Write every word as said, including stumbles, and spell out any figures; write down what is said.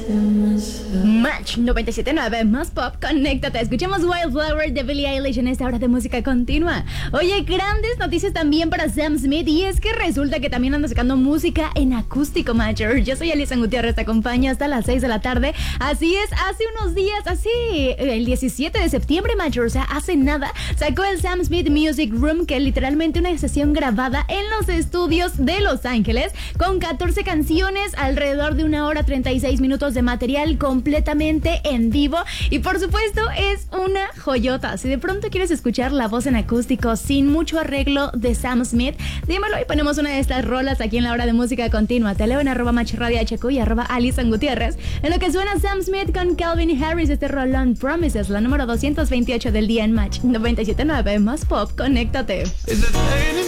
Match noventa y siete punto nueve más pop, conéctate. Escuchamos Wildflower de Billie Eilish en esta hora de música continua. Oye, grandes noticias también para Sam Smith, y es que resulta que también anda sacando música en acústico, Matcher. Yo soy Alisa Gutiérrez, te acompaño hasta las seis de la tarde. Así es, hace unos días, así el diecisiete de septiembre, Matcher, o sea, hace nada, sacó el Sam Smith Music Room, que es literalmente una sesión grabada en los estudios de Los Ángeles, con catorce canciones, alrededor de una hora treinta y seis minutos de material completamente en vivo, y por supuesto es una joyota. Si de pronto quieres escuchar la voz en acústico sin mucho arreglo de Sam Smith, dímelo y ponemos una de estas rolas aquí en la hora de música continua. Te leo en arroba machradio hq y arroba Alison Gutiérrez, en lo que suena Sam Smith con Calvin Harris, este rolón Promises, la número doscientos veintiocho del día en Match noventa y siete punto nueve más pop, conéctate.